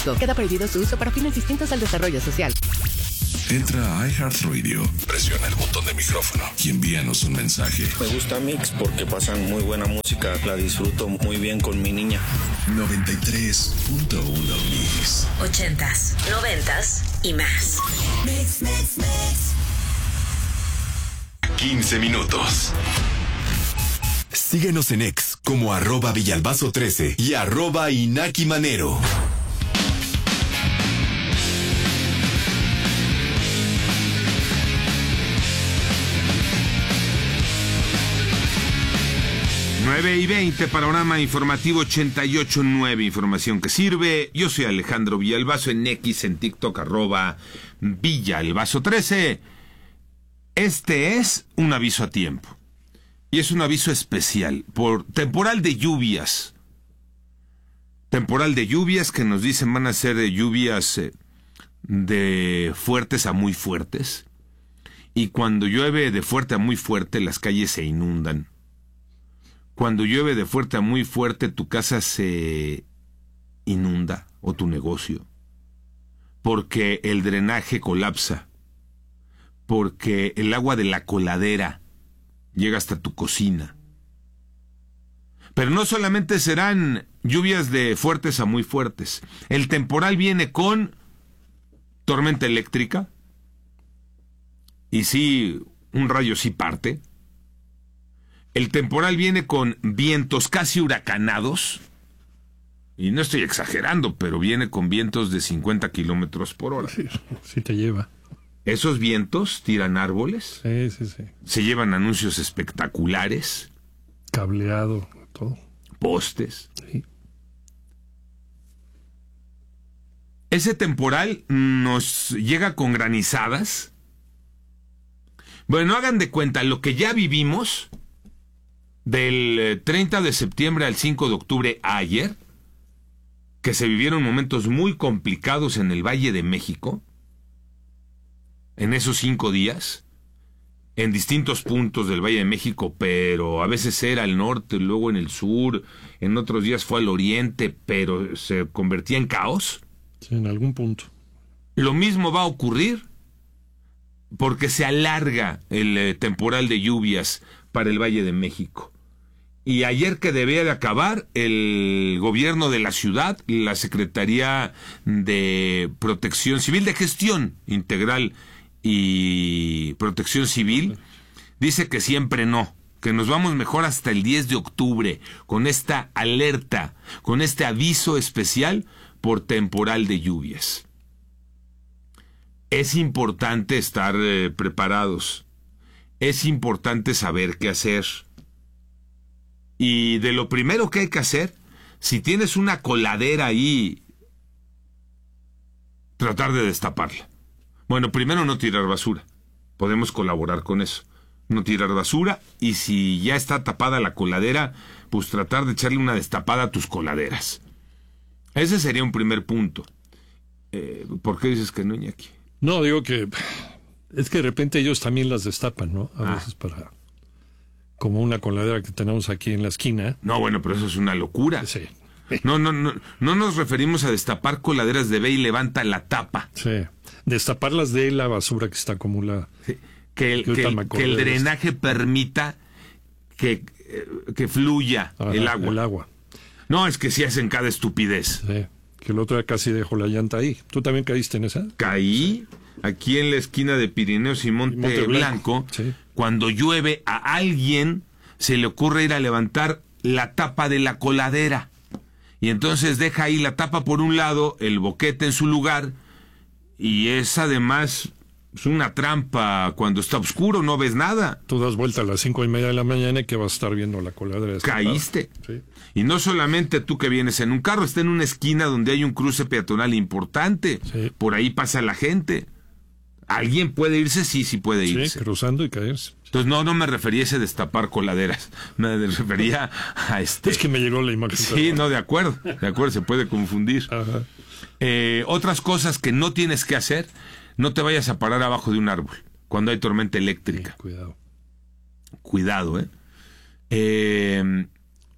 Queda prohibido su uso para fines distintos al desarrollo social. Entra a iHeartRadio, presiona el botón de micrófono y envíanos un mensaje. Me gusta Mix porque pasan muy buena música, la disfruto muy bien con mi niña. 93.1 Mix. 80s, 90s y más. Mix, mix, mix. 15 minutos. Síguenos en X como @Villalbazo13 y @InakiManero. Nueve y 20, panorama informativo 88.9, información que sirve. Yo soy Alejandro Villalbazo en X, en TikTok, @Villalbazo13. Este es un aviso a tiempo. Y es un aviso especial por temporal de lluvias. Temporal de lluvias que nos dicen van a ser de lluvias de fuertes a muy fuertes. Y cuando llueve de fuerte a muy fuerte, las calles se inundan. Cuando llueve de fuerte a muy fuerte, tu casa se inunda o tu negocio. Porque el drenaje colapsa. Porque el agua de la coladera llega hasta tu cocina. Pero no solamente serán lluvias de fuertes a muy fuertes. El temporal viene con tormenta eléctrica. Y sí, un rayo sí parte. El temporal viene con vientos casi huracanados. Y no estoy exagerando, pero viene con vientos de 50 kilómetros por hora. Sí te lleva. Esos vientos tiran árboles. Sí. Se llevan anuncios espectaculares. Cableado, todo. Postes. Sí. Ese temporal nos llega con granizadas. Bueno, hagan de cuenta lo que ya vivimos del 30 de septiembre al 5 de octubre ayer, que se vivieron momentos muy complicados en el Valle de México, en esos 5 días, en distintos puntos del Valle de México, pero a veces era al norte, luego en el sur, en otros días fue al oriente, pero se convertía en caos. Sí, en algún punto. Lo mismo va a ocurrir porque se alarga el temporal de lluvias para el Valle de México. Y ayer que debía de acabar, el gobierno de la ciudad, la Secretaría de Protección Civil, de Gestión Integral y Protección Civil, dice que siempre no, que nos vamos mejor hasta el 10 de octubre, con esta alerta, con este aviso especial por temporal de lluvias. Es importante estar preparados, es importante saber qué hacer. Y de lo primero que hay que hacer, si tienes una coladera ahí, tratar de destaparla. Bueno, primero no tirar basura. Podemos colaborar con eso. No tirar basura, y si ya está tapada la coladera, pues tratar de echarle una destapada a tus coladeras. Ese sería un primer punto. ¿Por qué dices que no, Iñaki? No, digo que es que de repente ellos también las destapan, ¿no? A veces para... como una coladera que tenemos aquí en la esquina. No, bueno, pero eso es una locura. Sí. No nos referimos a destapar coladeras de ve y levanta la tapa. Sí. Destaparlas de la basura que está acumulada. Sí. Que el drenaje permita que fluya el agua. El agua. No, es que sí hacen cada estupidez. Sí. Que el otro día casi dejó la llanta ahí. ¿Tú también caíste en esa? Caí aquí en la esquina de Pirineos y Monte Blanco. Sí. Cuando llueve, a alguien se le ocurre ir a levantar la tapa de la coladera. Y entonces deja ahí la tapa por un lado, el boquete en su lugar, y es además una trampa. Cuando está oscuro no ves nada. Tú das vuelta a las 5:30 de la mañana y que vas a estar viendo la coladera. Caíste. Sí. Y no solamente tú que vienes en un carro, está en una esquina donde hay un cruce peatonal importante. Sí. Por ahí pasa la gente. ¿Alguien puede irse? Sí puede irse. Sí, cruzando y caerse. Entonces no me refería a ese destapar coladeras. Me refería a Es que me llegó la imagen. Sí, no, de acuerdo, se puede confundir. Ajá. Otras cosas que no tienes que hacer, no te vayas a parar abajo de un árbol cuando hay tormenta eléctrica. Sí, cuidado. Cuidado,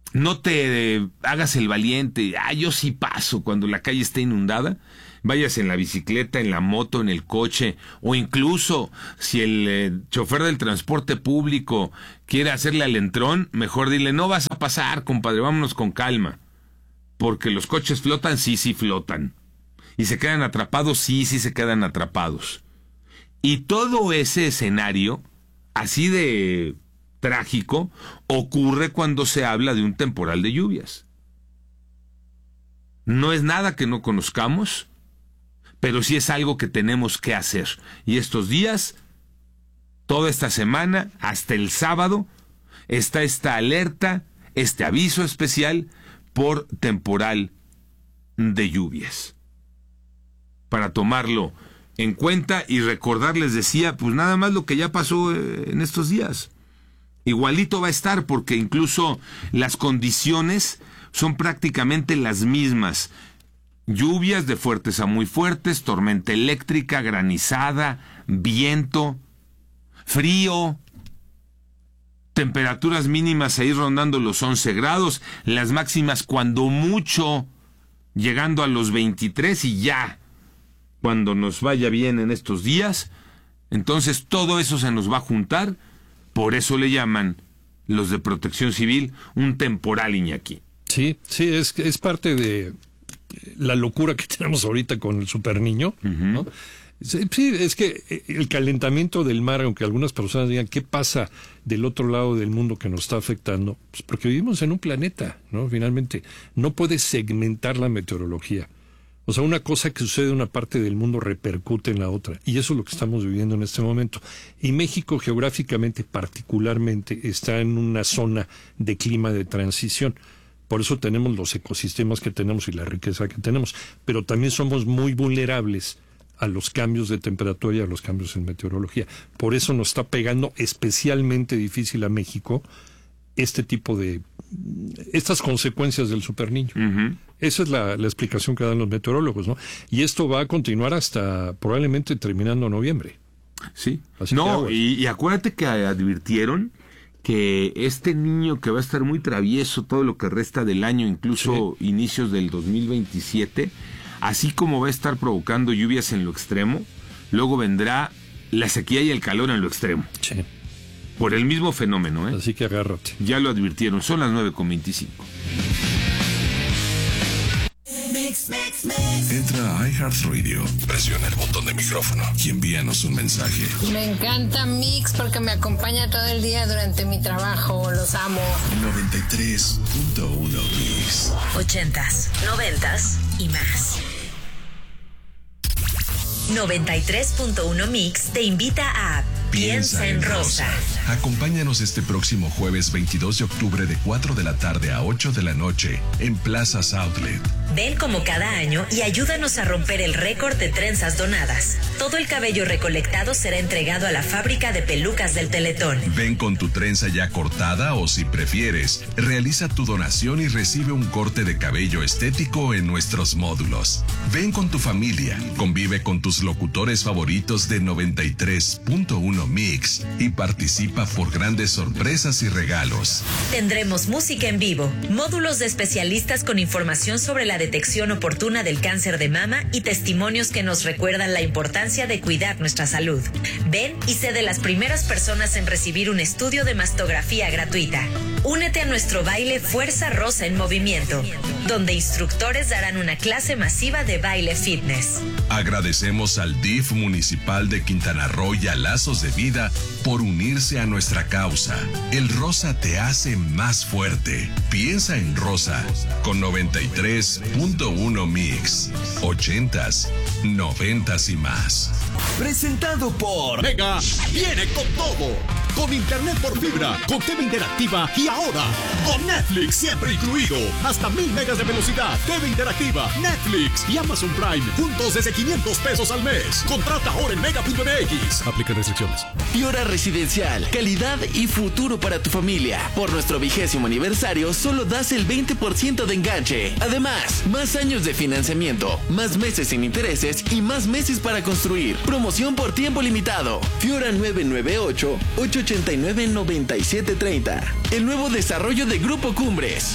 no te hagas el valiente, yo sí paso cuando la calle está inundada. Vayas en la bicicleta, en la moto, en el coche, o incluso si el chofer del transporte público quiere hacerle al entrón, mejor dile, no vas a pasar, compadre, vámonos con calma. Porque los coches flotan, sí flotan. Y se quedan atrapados, sí se quedan atrapados. Y todo ese escenario, así de trágico, ocurre cuando se habla de un temporal de lluvias. No es nada que no conozcamos, pero sí es algo que tenemos que hacer. Y estos días, toda esta semana, hasta el sábado, está esta alerta, este aviso especial por temporal de lluvias. Para tomarlo en cuenta y recordar, les decía, pues nada más lo que ya pasó en estos días. Igualito va a estar, porque incluso las condiciones son prácticamente las mismas. Lluvias de fuertes a muy fuertes, tormenta eléctrica, granizada, viento, frío, temperaturas mínimas ahí rondando los 11 grados, las máximas cuando mucho llegando a los 23 y ya cuando nos vaya bien en estos días. Entonces todo eso se nos va a juntar, por eso le llaman los de Protección Civil un temporal, Iñaki. Sí, es parte de la locura que tenemos ahorita con el Super Niño, ¿no? Sí, es que el calentamiento del mar, aunque algunas personas digan qué pasa del otro lado del mundo que nos está afectando, pues porque vivimos en un planeta, ¿no? Finalmente, no puedes segmentar la meteorología. O sea, una cosa que sucede en una parte del mundo repercute en la otra, y eso es lo que estamos viviendo en este momento. Y México, geográficamente, particularmente, está en una zona de clima de transición. Por eso tenemos los ecosistemas que tenemos y la riqueza que tenemos, pero también somos muy vulnerables a los cambios de temperatura y a los cambios en meteorología. Por eso nos está pegando especialmente difícil a México estas consecuencias del Super Niño. Esa es la explicación que dan los meteorólogos, ¿no? Y esto va a continuar hasta probablemente terminando noviembre. Sí. Y acuérdate que advirtieron que este niño que va a estar muy travieso todo lo que resta del año, incluso inicios del 2027, así como va a estar provocando lluvias en lo extremo, luego vendrá la sequía y el calor en lo extremo. Sí. Por el mismo fenómeno, ¿eh? Así que agárrate. Ya lo advirtieron, son las 9:25. Entra a iHeartRadio, presiona el botón de micrófono y envíanos un mensaje. Me encanta Mix porque me acompaña todo el día durante mi trabajo. Los amo. 93.1 Mix. 80s, 90s y más. 93.1 Mix te invita a Piensa en Rosa. Acompáñanos este próximo jueves 22 de octubre de 4 de la tarde a 8 de la noche en Plazas Outlet. Ven como cada año y ayúdanos a romper el récord de trenzas donadas. Todo el cabello recolectado será entregado a la fábrica de pelucas del Teletón. Ven con tu trenza ya cortada o, si prefieres, realiza tu donación y recibe un corte de cabello estético en nuestros módulos. Ven con tu familia, convive con tus locutores favoritos de 93.1 Mix y participa por grandes sorpresas y regalos. Tendremos música en vivo, módulos de especialistas con información sobre la detección oportuna del cáncer de mama y testimonios que nos recuerdan la importancia de cuidar nuestra salud. Ven y sé de las primeras personas en recibir un estudio de mastografía gratuita. Únete a nuestro baile Fuerza Rosa en Movimiento, donde instructores darán una clase masiva de baile fitness. Agradecemos al DIF municipal de Quintana Roo y a Lazos de Vida por unirse a nuestra causa. El rosa te hace más fuerte. Piensa en Rosa con 93.1 Mix. 80s, 90s y más. Presentado por Mega. Viene con todo. Con internet por fibra, con TV interactiva y ahora con Netflix siempre incluido. Hasta 1000 megas de velocidad. TV interactiva, Netflix y Amazon Prime juntos desde $500 al mes. Contrata ahora en mega.mx. Aplica restricciones. Fiora Residencial, calidad y futuro para tu familia. Por nuestro 20º aniversario solo das el 20% de enganche. Además, más años de financiamiento, más meses sin intereses y más meses para construir. Promoción por tiempo limitado. Fiora 998-888 689-9730. El nuevo desarrollo de Grupo Cumbres.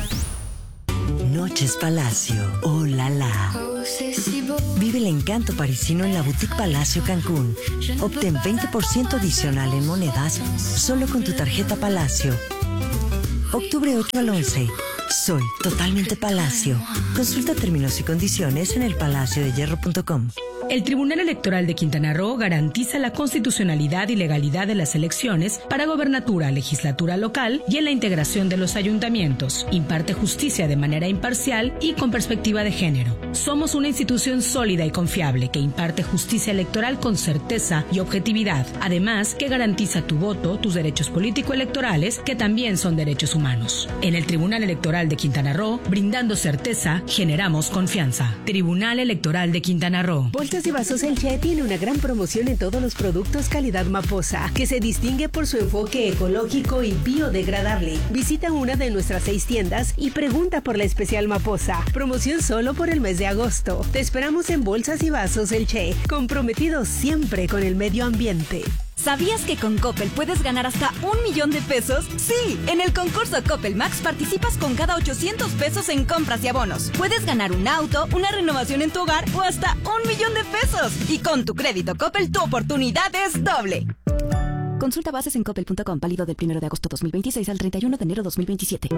Noches Palacio, oh la la. Vive el encanto parisino en la Boutique Palacio Cancún. Obtén 20% adicional en monedas solo con tu tarjeta Palacio. Octubre 8 al 11. Soy totalmente Palacio. Consulta términos y condiciones en elpalaciodehierro.com. El Tribunal Electoral de Quintana Roo garantiza la constitucionalidad y legalidad de las elecciones para gobernatura, legislatura local y en la integración de los ayuntamientos. Imparte justicia de manera imparcial y con perspectiva de género. Somos una institución sólida y confiable que imparte justicia electoral con certeza y objetividad. Además, que garantiza tu voto, tus derechos político-electorales, que también son derechos humanos. En el Tribunal Electoral de Quintana Roo, brindando certeza, generamos confianza. Tribunal Electoral de Quintana Roo. Bolsas y Vasos El Che tiene una gran promoción en todos los productos calidad Maposa, que se distingue por su enfoque ecológico y biodegradable. Visita una de nuestras 6 tiendas y pregunta por la especial Maposa. Promoción solo por el mes de agosto. Te esperamos en Bolsas y Vasos El Che, comprometidos siempre con el medio ambiente. ¿Sabías que con Coppel puedes ganar hasta 1,000,000 de pesos? Sí, en el concurso Coppel Max participas con cada 800 pesos en compras y abonos. Puedes ganar un auto, una renovación en tu hogar o hasta 1,000,000 de pesos. Y con tu crédito Coppel, tu oportunidad es doble. Consulta bases en coppel.com, válido del 1 de agosto 2026 al 31 de enero 2027.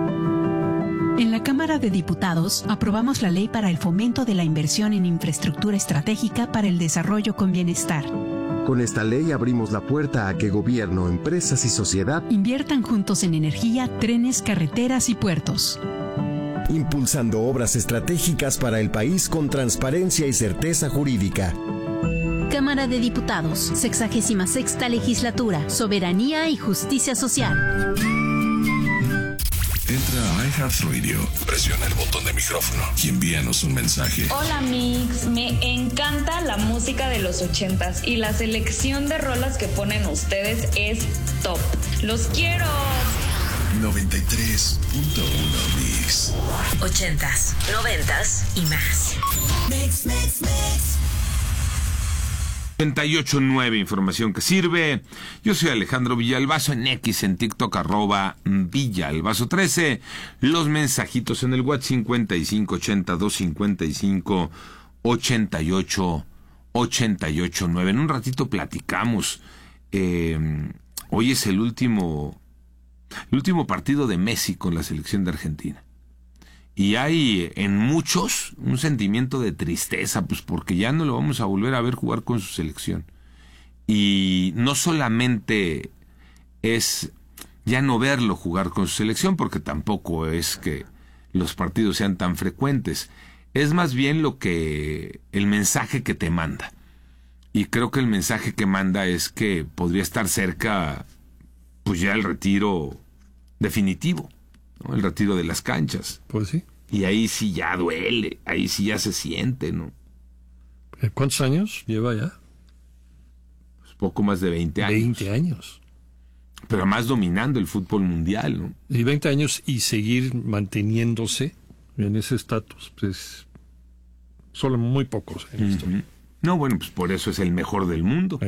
En la Cámara de Diputados aprobamos la ley para el fomento de la inversión en infraestructura estratégica para el desarrollo con bienestar. Con esta ley abrimos la puerta a que gobierno, empresas y sociedad inviertan juntos en energía, trenes, carreteras y puertos. Impulsando obras estratégicas para el país con transparencia y certeza jurídica. Cámara de Diputados, 66ª Legislatura, Soberanía y Justicia Social. Entra a iHeartRadio, presiona el botón de micrófono y envíanos un mensaje. Hola Mix, me encanta la música de los 80s y la selección de rolas que ponen ustedes es top. ¡Los quiero! 93.1 Mix. 80s, 90s y más. Mix, mix, mix. 88.9, información que sirve. Yo soy Alejandro Villalbazo, en X, en TikTok, @Villalbazo13. Los mensajitos en el WhatsApp 5582558889. En un ratito platicamos. Hoy es el último partido de Messi con la selección de Argentina. Y hay en muchos un sentimiento de tristeza, pues porque ya no lo vamos a volver a ver jugar con su selección. Y no solamente es ya no verlo jugar con su selección, porque tampoco es que los partidos sean tan frecuentes. Es más bien el mensaje que te manda. Y creo que el mensaje que manda es que podría estar cerca, pues ya el retiro definitivo, ¿no? El retiro de las canchas. Pues sí. Y ahí sí ya duele, ahí sí ya se siente, ¿no? ¿Cuántos años lleva ya? Pues poco más de 20 años. 20 años. Pero más dominando el fútbol mundial, ¿no? Y 20 años y seguir manteniéndose en ese estatus, pues solo muy pocos en la historia. No, bueno, pues por eso es el mejor del mundo.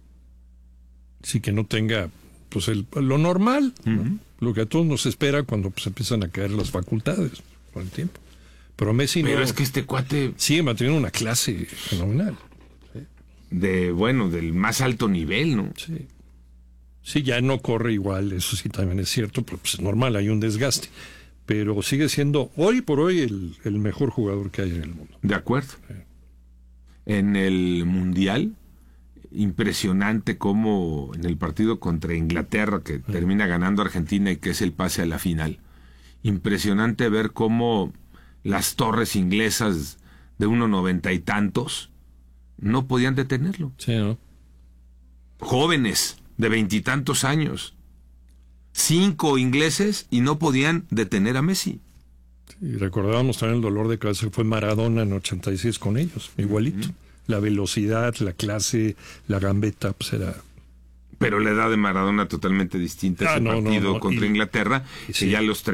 Sí, que no tenga pues lo normal, ¿no? Lo que a todos nos espera cuando pues empiezan a caer las facultades con el tiempo. Pero Messi Pero es que este cuate sigue manteniendo una clase fenomenal. ¿Sí? Del más alto nivel, ¿no? Sí. Sí, ya no corre igual, eso sí también es cierto, pero pues es normal, hay un desgaste. Pero sigue siendo hoy por hoy el mejor jugador que hay en el mundo. De acuerdo. En el Mundial, impresionante cómo en el partido contra Inglaterra, que termina ganando Argentina y que es el pase a la final, impresionante ver cómo las torres inglesas de 1.90 y tantos no podían detenerlo. Sí, ¿no? Jóvenes de 20 y tantos años, 5 ingleses y no podían detener a Messi. Y recordábamos también el dolor de cabeza que fue Maradona en 86 con ellos, igualito. La velocidad, la clase, la gambeta, pues era... Pero la edad de Maradona totalmente distinta a ese partido contra Inglaterra, que ya a los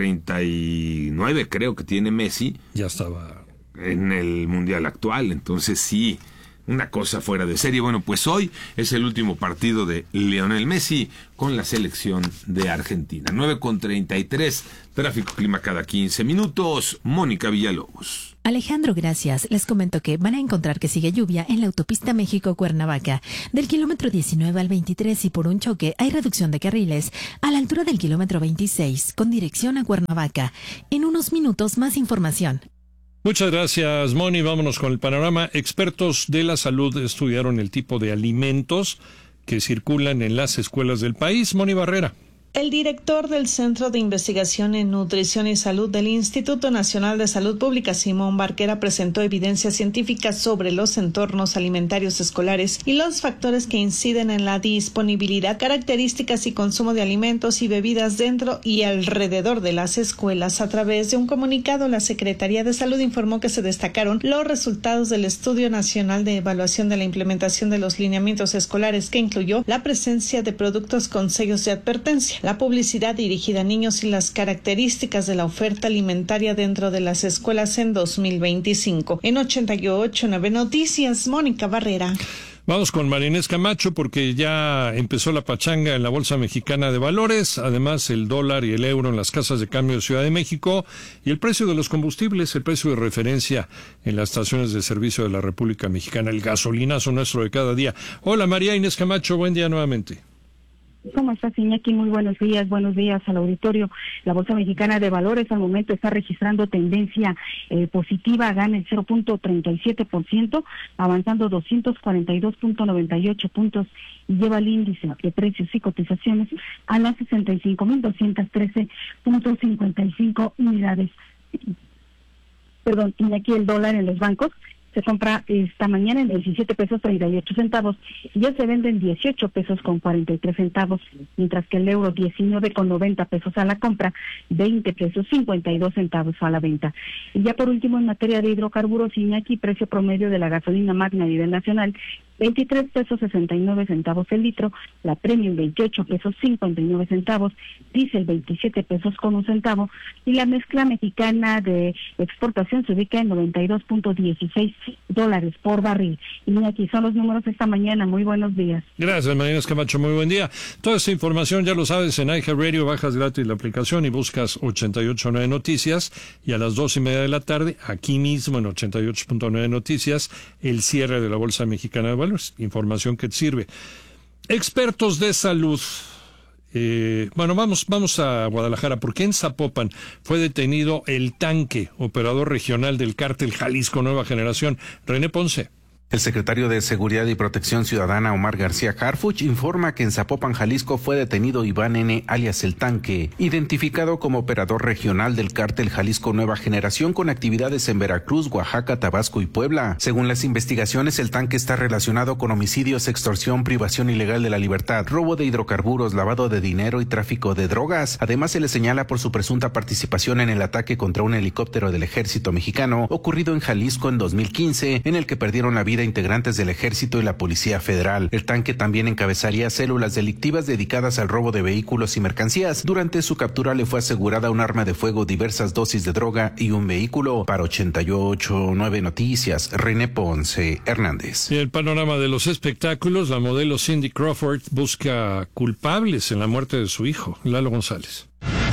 39 creo que tiene Messi. Ya estaba... En el Mundial actual, entonces sí, Una cosa fuera de serie. Bueno, pues hoy es el último partido de Lionel Messi con la selección de Argentina. 9:33, tráfico clima cada 15 minutos. Mónica Villalobos. Alejandro, gracias. Les comento que van a encontrar que sigue lluvia en la autopista México-Cuernavaca, del kilómetro 19 al 23, y por un choque hay reducción de carriles a la altura del kilómetro 26 con dirección a Cuernavaca. En unos minutos más información. Muchas gracias, Moni. Vámonos con el panorama. Expertos de la salud estudiaron el tipo de alimentos que circulan en las escuelas del país. Moni Barrera. El director del Centro de Investigación en Nutrición y Salud del Instituto Nacional de Salud Pública, Simón Barquera, presentó evidencia científica sobre los entornos alimentarios escolares y los factores que inciden en la disponibilidad, características y consumo de alimentos y bebidas dentro y alrededor de las escuelas. A través de un comunicado, la Secretaría de Salud informó que se destacaron los resultados del Estudio Nacional de Evaluación de la Implementación de los Lineamientos Escolares, que incluyó la presencia de productos con sellos de advertencia, la publicidad dirigida a niños y las características de la oferta alimentaria dentro de las escuelas en 2025. En 88.9 Noticias, Mónica Barrera. Vamos con Marinés Camacho porque ya empezó la pachanga en la Bolsa Mexicana de Valores. Además, el dólar y el euro en las casas de cambio de Ciudad de México y el precio de los combustibles, el precio de referencia en las estaciones de servicio de la República Mexicana, el gasolinazo nuestro de cada día. Hola, María Inés Camacho, buen día nuevamente. ¿Cómo estás, Iñaki? Muy buenos días al auditorio. La Bolsa Mexicana de Valores al momento está registrando tendencia positiva, gana el 0.37%, avanzando 242.98 puntos y lleva el índice de precios y cotizaciones a las 65.213.55 unidades. Perdón, Iñaki, el dólar en los bancos se compra esta mañana en 17 pesos 38 centavos y ya se vende en 18 pesos con 43 centavos, mientras que el euro 19 con 90 pesos a la compra, 20 pesos 52 centavos a la venta. Y ya por último, en materia de hidrocarburos, Iñaki, precio promedio de la gasolina magna a nivel nacional, 23 pesos 69 centavos el litro, la premium 28 pesos 59 centavos, diésel 27 pesos con un centavo y la mezcla mexicana de exportación se ubica en $92.16 por barril. Y aquí son los números esta mañana. Muy buenos días. Gracias, María Camacho. Muy buen día. Toda esta información ya lo sabes en iHeartRadio, bajas gratis la aplicación y buscas 88.9 Noticias, y a las 2:30 de la tarde, aquí mismo en 88.9 Noticias, el cierre de la Bolsa Mexicana de Valores. Información que te sirve. Expertos de salud. Vamos a Guadalajara, porque en Zapopan fue detenido el Tanque, operador regional del cártel Jalisco Nueva Generación. René Ponce. El secretario de Seguridad y Protección Ciudadana, Omar García Harfuch, informa que en Zapopan, Jalisco, fue detenido Iván N., alias El Tanque, identificado como operador regional del cártel Jalisco Nueva Generación con actividades en Veracruz, Oaxaca, Tabasco y Puebla. Según las investigaciones, El Tanque está relacionado con homicidios, extorsión, privación ilegal de la libertad, robo de hidrocarburos, lavado de dinero y tráfico de drogas. Además, se le señala por su presunta participación en el ataque contra un helicóptero del ejército mexicano ocurrido en Jalisco en 2015, en el que perdieron la vida integrantes del Ejército y la Policía Federal. El Tanque también encabezaría células delictivas dedicadas al robo de vehículos y mercancías. Durante su captura le fue asegurada un arma de fuego, diversas dosis de droga y un vehículo. Para 88.9 Noticias, René Ponce Hernández. Y el panorama de los espectáculos, la modelo Cindy Crawford busca culpables en la muerte de su hijo, Lalo González.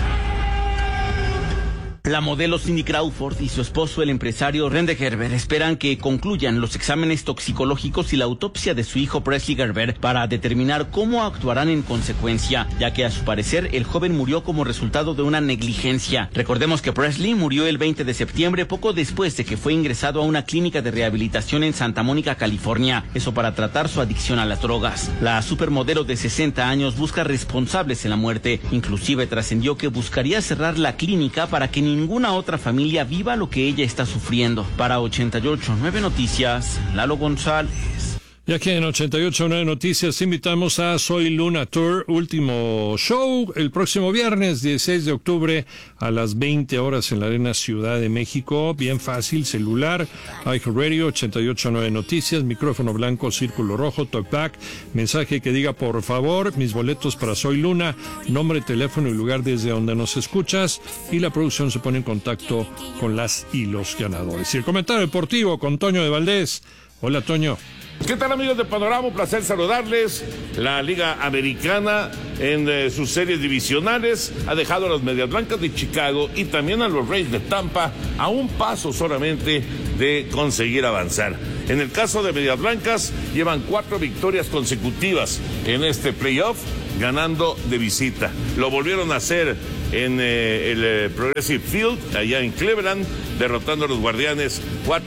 La modelo Cindy Crawford y su esposo, el empresario Randy Gerber, esperan que concluyan los exámenes toxicológicos y la autopsia de su hijo Presley Gerber para determinar cómo actuarán en consecuencia, ya que a su parecer el joven murió como resultado de una negligencia. Recordemos que Presley murió el 20 de septiembre, poco después de que fue ingresado a una clínica de rehabilitación en Santa Mónica, California, eso para tratar su adicción a las drogas. La supermodelo de 60 años busca responsables en la muerte, inclusive trascendió que buscaría cerrar la clínica para que ninguna otra familia viva lo que ella está sufriendo. Para 88.9 Noticias, Lalo González. Y aquí en 88.9 Noticias invitamos a Soy Luna Tour, último show el próximo viernes 16 de octubre a las 20 horas en la Arena Ciudad de México. Bien fácil, celular, iHeartRadio, 88.9 Noticias, micrófono blanco, círculo rojo, talkback, mensaje que diga por favor, mis boletos para Soy Luna, nombre, teléfono y lugar desde donde nos escuchas, y la producción se pone en contacto con las y los ganadores. Y el comentario deportivo con Toño de Valdés. Hola, Toño. ¿Qué tal, amigos de Panorama? Un placer saludarles. La Liga Americana en sus series divisionales ha dejado a los Medias Blancas de Chicago y también a los Rays de Tampa a un paso solamente de conseguir avanzar. En el caso de Medias Blancas, llevan 4 victorias consecutivas en este playoff, ganando de visita. Lo volvieron a hacer en el Progressive Field, allá en Cleveland, derrotando a los Guardianes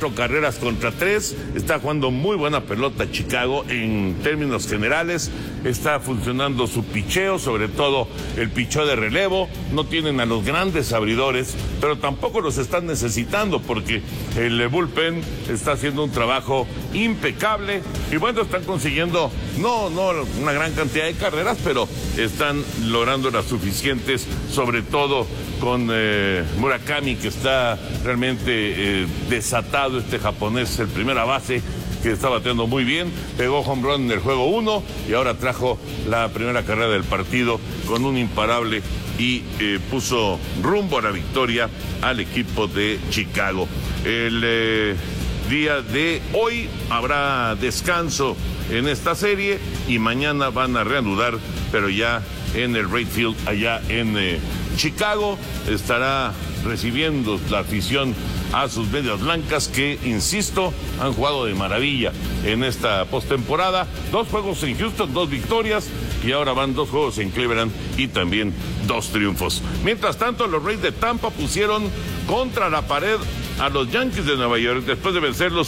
4-3. Está jugando muy buena pelota Chicago en términos generales. Está funcionando su picheo, sobre todo el picheo de relevo. No tienen a los grandes abridores, pero tampoco los están necesitando porque el bullpen está haciendo un trabajo impecable. Y bueno, están consiguiendo no una gran cantidad de carreras, pero están logrando las suficientes, sobre todo con Murakami, que está realmente desatado, este japonés, el primera base, que está bateando muy bien, pegó home run en el juego 1 y ahora trajo la primera carrera del partido con un imparable y puso rumbo a la victoria al equipo de Chicago. El día de hoy habrá descanso en esta serie y mañana van a reanudar, pero ya en el Wright Field, allá en Chicago. Estará recibiendo la afición a sus Medias Blancas, que, insisto, han jugado de maravilla en esta postemporada. 2 juegos en Houston, 2 victorias, y ahora van 2 juegos en Cleveland y también 2 triunfos. Mientras tanto, los Rays de Tampa pusieron contra la pared a los Yankees de Nueva York después de vencerlos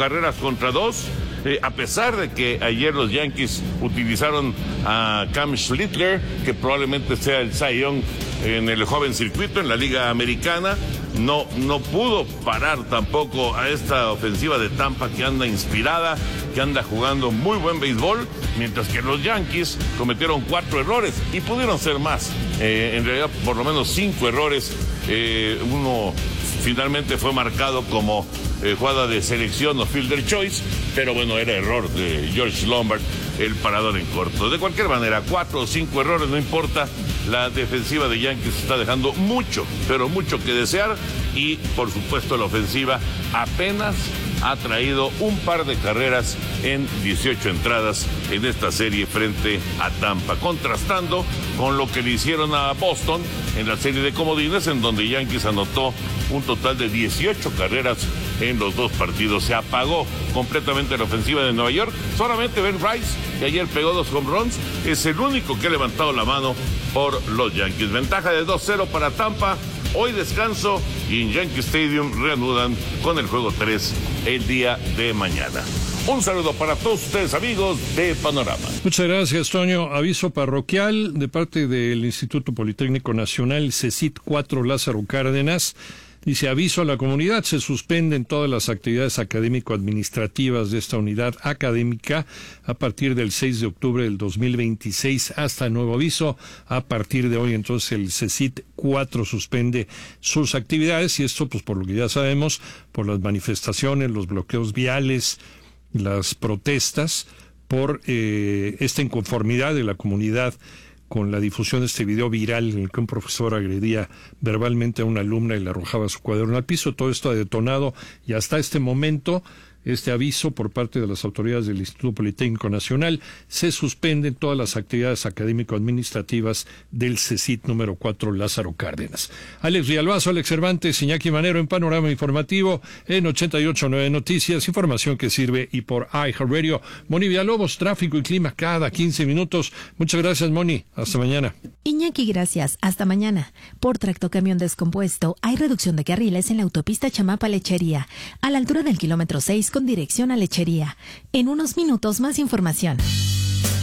5-2. A pesar de que ayer los Yankees utilizaron a Cam Schlittler, que probablemente sea el Cy Young en el joven circuito en la Liga Americana, no pudo parar tampoco a esta ofensiva de Tampa, que anda inspirada, que anda jugando muy buen béisbol, mientras que los Yankees cometieron 4 errores y pudieron ser más, en realidad por lo menos 5 errores. Uno finalmente fue marcado como jugada de selección o fielder choice, pero bueno, era error de George Lombard, el parador en corto. De cualquier manera, 4 o 5 errores, no importa. La defensiva de Yankees está dejando mucho, pero mucho que desear, y por supuesto la ofensiva apenas ha traído un par de carreras en 18 entradas en esta serie frente a Tampa, contrastando con lo que le hicieron a Boston en la serie de comodines, en donde Yankees anotó un total de 18 carreras en los 2 partidos. Se apagó completamente la ofensiva de Nueva York. Solamente Ben Rice, que ayer pegó 2 home runs, es el único que ha levantado la mano por los Yankees. Ventaja de 2-0 para Tampa. Hoy descanso y en Yankee Stadium reanudan con el juego 3 el día de mañana. Un saludo para todos ustedes, amigos de Panorama. Muchas gracias, Toño. Aviso parroquial de parte del Instituto Politécnico Nacional, CECIT 4 Lázaro Cárdenas. Dice: aviso a la comunidad, se suspenden todas las actividades académico-administrativas de esta unidad académica a partir del 6 de octubre del 2026 hasta nuevo aviso. A partir de hoy, entonces, el CECIT 4 suspende sus actividades, y esto, pues, por lo que ya sabemos, por las manifestaciones, los bloqueos viales, las protestas, por esta inconformidad de la comunidad con la difusión de este video viral en el que un profesor agredía verbalmente a una alumna y le arrojaba su cuaderno al piso. Todo esto ha detonado, y hasta este momento, este aviso por parte de las autoridades del Instituto Politécnico Nacional: se suspenden todas las actividades académico-administrativas del CECIT número 4 Lázaro Cárdenas. Alex Villalbazo, Alex Cervantes, Iñaki Manero en Panorama Informativo en 88.9 Noticias, información que sirve, y por iHeartRadio. Moni Villalobos, tráfico y clima cada 15 minutos. Muchas gracias, Moni. Hasta mañana. Iñaki, gracias. Hasta mañana. Por tractocamión descompuesto, hay reducción de carriles en la autopista Chamapa-Lechería, a la altura del kilómetro 6 con dirección a Lechería. En unos minutos, más información.